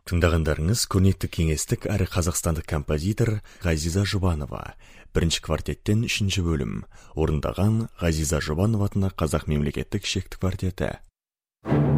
Тыңдағандарыңыз көрнекті кеңестік әрі қазақстандық композитор Ғазиза Жұбанова. Бірінші квартеттен 3-ші бөлім. Орындаған Ғазиза Жұбанова атындағы Қазақ мемлекеттік шекті квартеті.